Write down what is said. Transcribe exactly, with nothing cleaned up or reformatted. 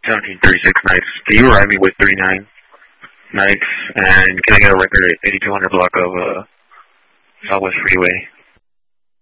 seventeen thirty-six Nights. Can you ride me with thirty-nine Nights? And can I get a record at eighty-two hundred block of uh, Southwest Freeway?